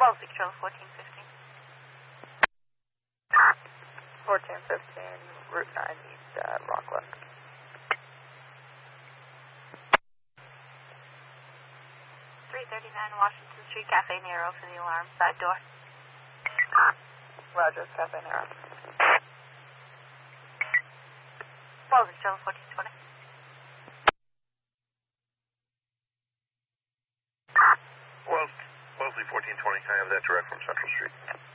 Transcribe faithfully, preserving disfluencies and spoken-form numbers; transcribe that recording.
Wellesley, control fourteen fifteen. fourteen fifteen, Route nine East, uh, Rockland. three thirty-nine Washington Street, Cafe Nero for the alarm, side door. Roger, Cafe Nero. Wellesley, control fourteen twenty. Wellesley, Wellesley fourteen twenty, can I have that direct from Central Street?